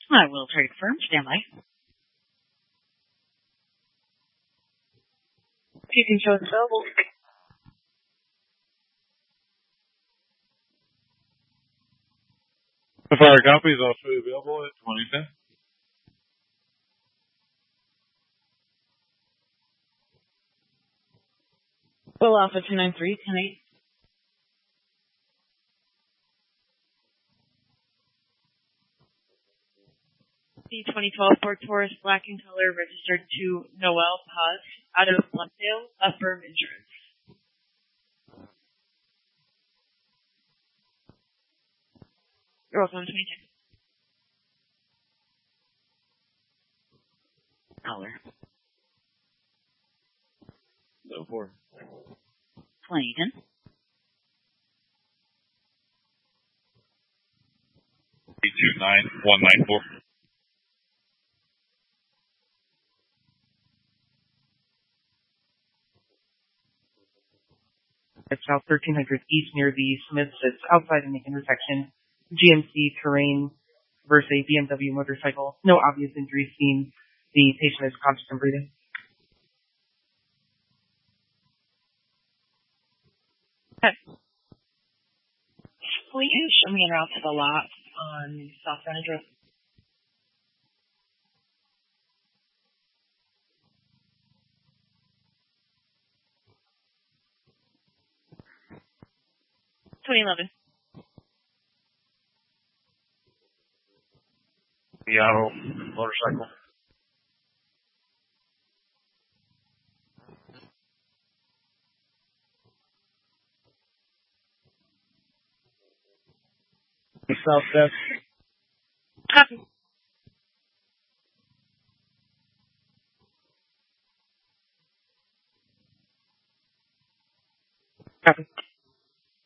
I will try to confirm. Stand by. Seating shows available. The fire copy is also available at 2010. Will Alpha 293, 10-8. The 2012 Ford Taurus, black in color, registered to Noel Paz, out of Bluntdale, Affirm Insurance. You're welcome, 2010. Color. 04. 2010. 329194. At South 1300 East near the Smiths. It's outside in the intersection. GMC Terrain versus a BMW motorcycle. No obvious injuries seen. The patient is conscious and breathing. Okay. Will you show me en route to the lot on South Frontage Road? $2011. Seattle motorcycle. South Desk. Copy. Copy.